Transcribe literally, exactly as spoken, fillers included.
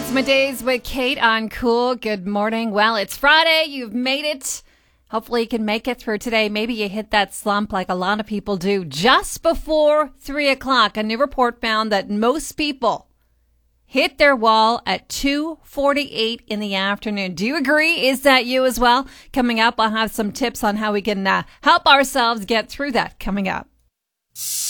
It's Middays with Kate on Cool. Good morning. Well, it's Friday. You've made it. Hopefully you can make it through today. Maybe you hit that slump like a lot of people do just before three o'clock. A new report found that most people hit their wall at two forty-eight in the afternoon. Do you agree? Is that you as well? Coming up, I'll have some tips on how we can uh, help ourselves get through that coming up.